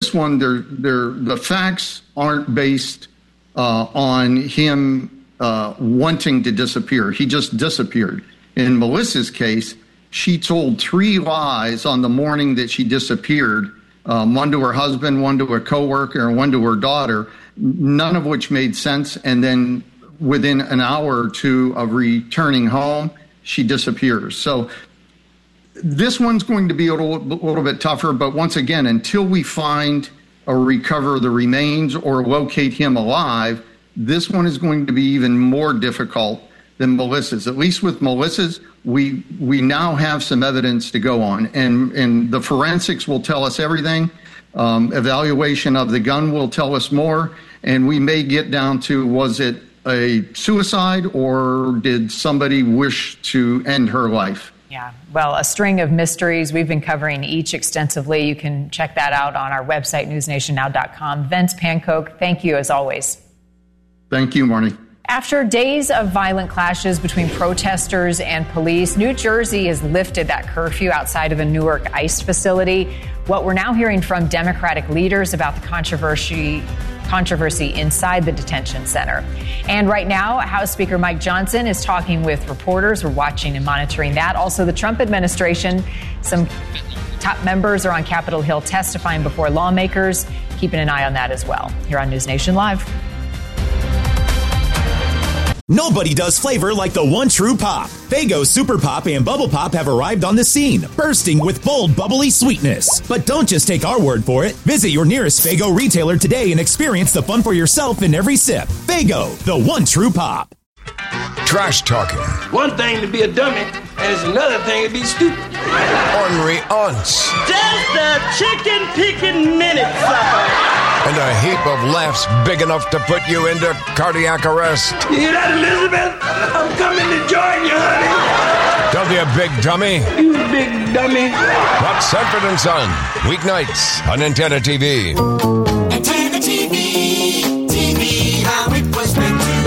one, the facts aren't based on him wanting to disappear. He just disappeared. In Melissa's case, she told 3 lies on the morning that she disappeared, one to her husband, one to a coworker, and one to her daughter, none of which made sense. And then within an hour or two of returning home, she disappears. So this one's going to be a little bit tougher. But once again, until we find or recover the remains or locate him alive, this one is going to be even more difficult than Melissa's. At least with Melissa's, we now have some evidence to go on, and the forensics will tell us everything. Evaluation of the gun will tell us more, and we may get down to, was it a suicide or did somebody wish to end her life? Yeah, well, a string of mysteries. We've been covering each extensively. You can check that out on our website, newsnationnow.com. Vince Pankow, thank you as always. Thank you, Marnie. After days of violent clashes between protesters and police, New Jersey has lifted that curfew outside of a Newark ICE facility. What we're now hearing from Democratic leaders about the controversy inside the detention center. And right now, House Speaker Mike Johnson is talking with reporters. We're watching and monitoring that. Also, the Trump administration, some top members are on Capitol Hill testifying before lawmakers. Keeping an eye on that as well. Here on News Nation Live. Nobody does flavor like the one true pop. Faygo Super Pop and Bubble Pop have arrived on the scene, bursting with bold, bubbly sweetness. But don't just take our word for it. Visit your nearest Faygo retailer today and experience the fun for yourself in every sip. Faygo, the one true pop. Trash talking. One thing to be a dummy, and it's another thing to be stupid. Ornery aunts. Just a chicken picking minute, sucker. And a heap of laughs big enough to put you into cardiac arrest. You hear that, Elizabeth? I'm coming to join you, honey. Don't be a big dummy. You big dummy. Watch Sanford and Son, weeknights on Antenna TV. Antenna TV, TV, how it was meant to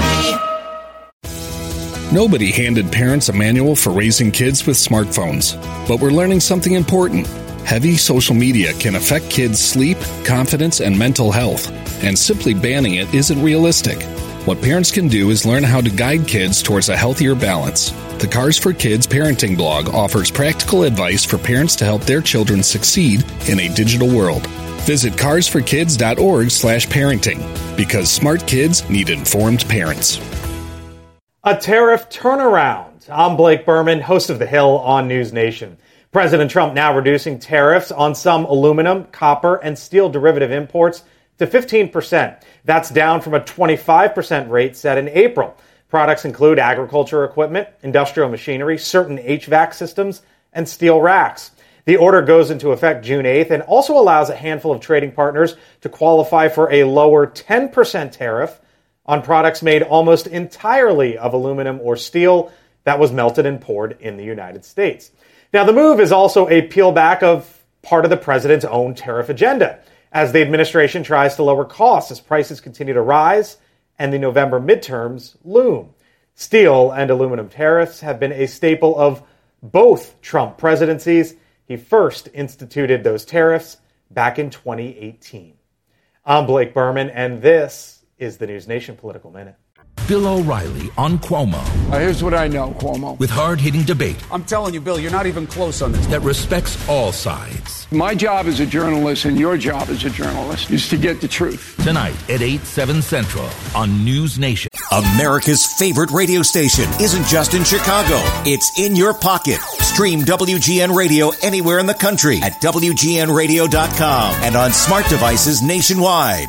be. Nobody handed parents a manual for raising kids with smartphones, but we're learning something important. Heavy social media can affect kids' sleep, confidence, and mental health, and simply banning it isn't realistic. What parents can do is learn how to guide kids towards a healthier balance. The Cars for Kids parenting blog offers practical advice for parents to help their children succeed in a digital world. Visit carsforkids.org/parenting, because smart kids need informed parents. A tariff turnaround. I'm Blake Berman, host of The Hill on News Nation. President Trump now reducing tariffs on some aluminum, copper, and steel derivative imports to 15%. That's down from a 25% rate set in April. Products include agriculture equipment, industrial machinery, certain HVAC systems, and steel racks. The order goes into effect June 8th and also allows a handful of trading partners to qualify for a lower 10% tariff on products made almost entirely of aluminum or steel that was melted and poured in the United States. Now, the move is also a peel back of part of the president's own tariff agenda, as the administration tries to lower costs as prices continue to rise and the November midterms loom. Steel and aluminum tariffs have been a staple of both Trump presidencies. He first instituted those tariffs back in 2018. I'm Blake Berman, and this is the News Nation Political Minute. Bill O'Reilly on Cuomo. Here's what I know, Cuomo. With hard-hitting debate. I'm telling you, Bill, you're not even close on this. That respects all sides. My job as a journalist and your job as a journalist is to get the truth. Tonight at 8, 7 Central on News Nation. America's favorite radio station isn't just in Chicago. It's in your pocket. Stream WGN Radio anywhere in the country at WGNradio.com and on smart devices nationwide.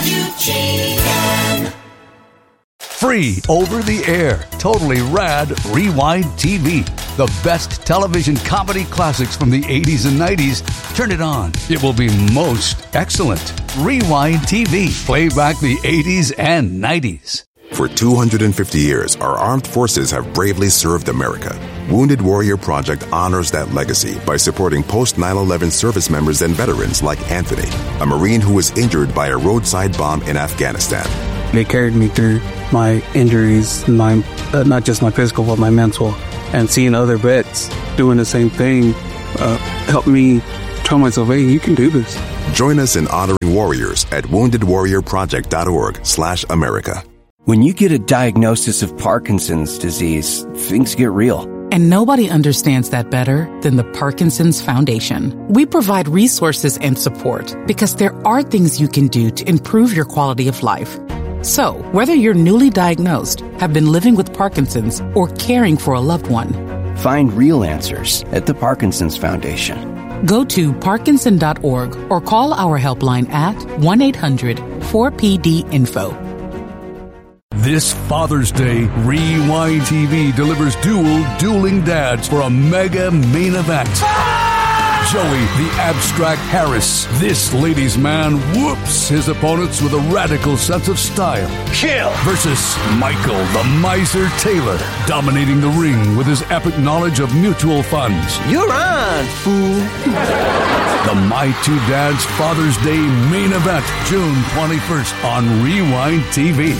WGN. Free over the air, totally rad Rewind TV. The best television comedy classics from the 80s and 90s. Turn it on. It will be most excellent. Rewind TV. Play back the 80s and 90s. For 250 years, our armed forces have bravely served America. Wounded Warrior Project honors that legacy by supporting post-9/11 service members and veterans like Anthony, a Marine who was injured by a roadside bomb in Afghanistan. They carried me through my injuries, not just my physical, but my mental. And seeing other vets doing the same thing helped me tell myself, hey, you can do this. Join us in honoring warriors at woundedwarriorproject.org/America. When you get a diagnosis of Parkinson's disease, things get real. And nobody understands that better than the Parkinson's Foundation. We provide resources and support because there are things you can do to improve your quality of life. So, whether you're newly diagnosed, have been living with Parkinson's, or caring for a loved one, find real answers at the Parkinson's Foundation. Go to parkinson.org or call our helpline at 1-800-4PD-INFO. This Father's Day, Rewind TV delivers dueling dads for a mega main event. Joey, the Abstract Harris, this ladies' man, whoops his opponents with a radical sense of style. Kill! Versus Michael, the Miser Taylor, dominating the ring with his epic knowledge of mutual funds. You're on, fool. The My Two Dads Father's Day main event, June 21st on Rewind TV.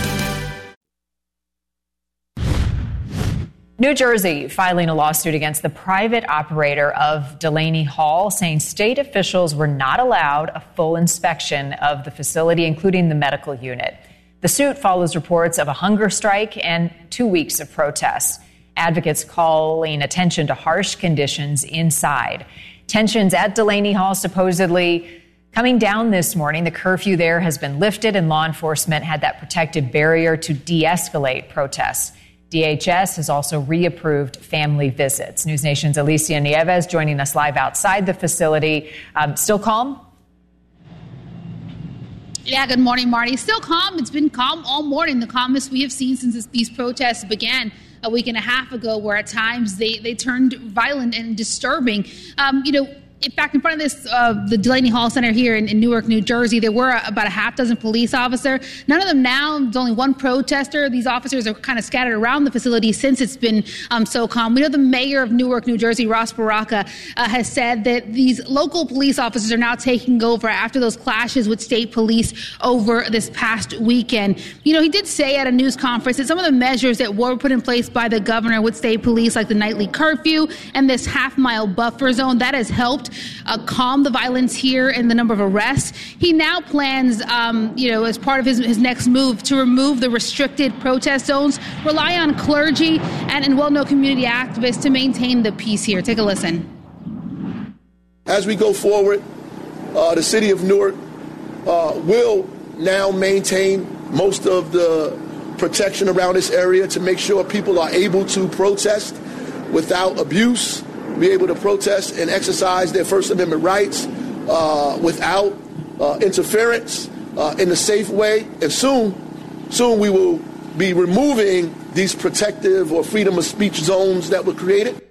New Jersey filing a lawsuit against the private operator of Delaney Hall, saying state officials were not allowed a full inspection of the facility, including the medical unit. The suit follows reports of a hunger strike and 2 weeks of protests. Advocates calling attention to harsh conditions inside. Tensions at Delaney Hall supposedly coming down this morning. The curfew there has been lifted, and law enforcement had that protective barrier to de-escalate protests. DHS has also reapproved family visits. News Nation's Alicia Nieves joining us live outside the facility. Still calm? Yeah, good morning, Marty. Still calm. It's been calm all morning, the calmest we have seen since these protests began a week and a half ago, where at times they turned violent and disturbing. Back in front of this, the Delaney Hall Center here in Newark, New Jersey, there were about a half dozen police officers. None of them now. There's only one protester. These officers are kind of scattered around the facility since it's been so calm. We know the mayor of Newark, New Jersey, Ross Baraka, has said that these local police officers are now taking over after those clashes with state police over this past weekend. He did say at a news conference that some of the measures that were put in place by the governor with state police, like the nightly curfew and this half-mile buffer zone, that has helped calm the violence here and the number of arrests. He now plans, as part of his next move, to remove the restricted protest zones, rely on clergy and well-known community activists to maintain the peace here. Take a listen. As we go forward, the city of Newark will now maintain most of the protection around this area to make sure people are able to protest without abuse, be able to protest and exercise their First Amendment rights without interference in a safe way. And soon we will be removing these protective or freedom of speech zones that were created.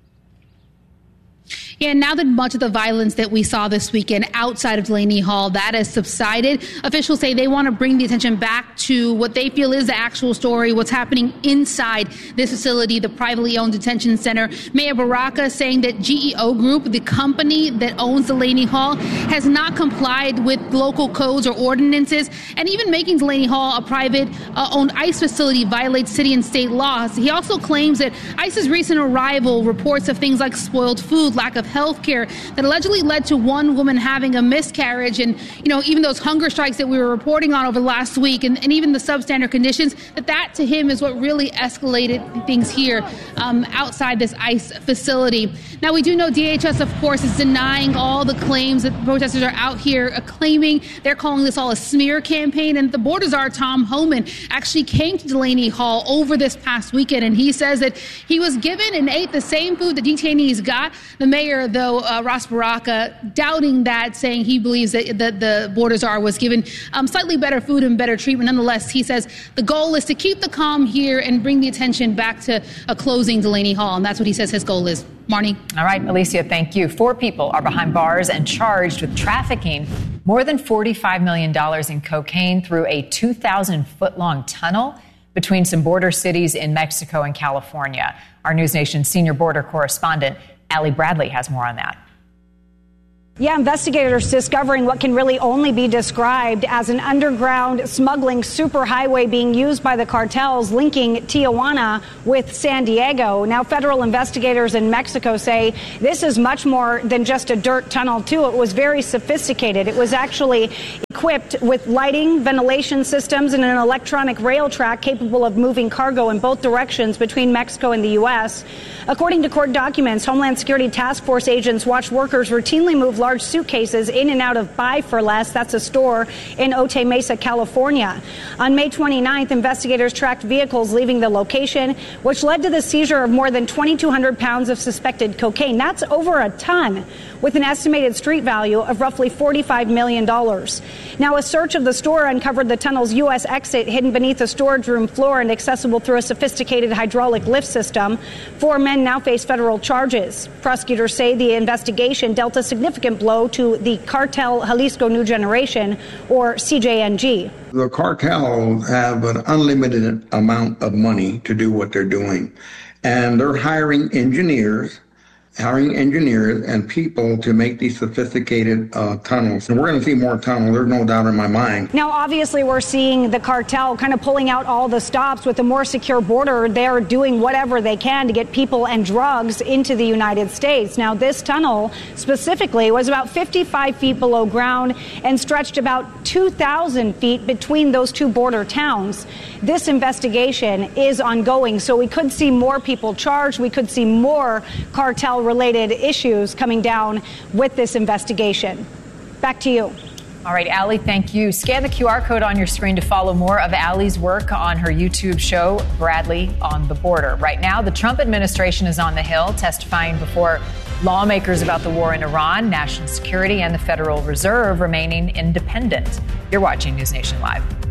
Yeah, now that much of the violence that we saw this weekend outside of Delaney Hall, that has subsided, officials say they want to bring the attention back to what they feel is the actual story, what's happening inside this facility, the privately owned detention center. Mayor Baraka saying that GEO Group, the company that owns Delaney Hall, has not complied with local codes or ordinances, and even making Delaney Hall a private owned ICE facility violates city and state laws. He also claims that ICE's recent arrival reports of things like spoiled food, lack of health care, that allegedly led to one woman having a miscarriage. And, even those hunger strikes that we were reporting on over the last week and even the substandard conditions, that to him is what really escalated things here outside this ICE facility. Now, we do know DHS, of course, is denying all the claims that protesters are out here claiming. They're calling this all a smear campaign. And the border czar, Tom Homan, actually came to Delaney Hall over this past weekend, and he says that he was given and ate the same food the detainees got. The mayor, though, Ross Baraka, doubting that, saying he believes that the border czar was given slightly better food and better treatment. Nonetheless, he says the goal is to keep the calm here and bring the attention back to closing Delaney Hall. And that's what he says his goal is. Marnie. All right, Alicia, thank you. 4 people are behind bars and charged with trafficking more than $45 million in cocaine through a 2,000-foot-long tunnel between some border cities in Mexico and California. Our News Nation senior border correspondent, Allie Bradley, has more on that. Yeah, investigators discovering what can really only be described as an underground smuggling superhighway being used by the cartels linking Tijuana with San Diego. Now, federal investigators in Mexico say this is much more than just a dirt tunnel, too. It was very sophisticated. It was actually equipped with lighting, ventilation systems, and an electronic rail track capable of moving cargo in both directions between Mexico and the U.S. According to court documents, Homeland Security Task Force agents watched workers routinely move large suitcases in and out of Buy for Less. That's a store in Otay Mesa, California. On May 29th, investigators tracked vehicles leaving the location, which led to the seizure of more than 2,200 pounds of suspected cocaine. That's over a ton, with an estimated street value of roughly $45 million. Now, a search of the store uncovered the tunnel's U.S. exit hidden beneath a storage room floor and accessible through a sophisticated hydraulic lift system. 4 men now face federal charges. Prosecutors say the investigation dealt a significant blow to the Cartel Jalisco New Generation, or CJNG. The cartels have an unlimited amount of money to do what they're doing, and they're hiring engineers and people to make these sophisticated tunnels. And we're going to see more tunnels, there's no doubt in my mind. Now, obviously, we're seeing the cartel kind of pulling out all the stops. With a more secure border, they're doing whatever they can to get people and drugs into the United States. Now, this tunnel specifically was about 55 feet below ground and stretched about 2,000 feet between those two border towns. This investigation is ongoing, so we could see more people charged. We could see more cartel-related issues coming down with this investigation. Back to you. All right, Allie, thank you. Scan the QR code on your screen to follow more of Allie's work on her YouTube show, Bradley on the Border. Right now, the Trump administration is on the Hill testifying before lawmakers about the war in Iran, national security, and the Federal Reserve remaining independent. You're watching News Nation Live.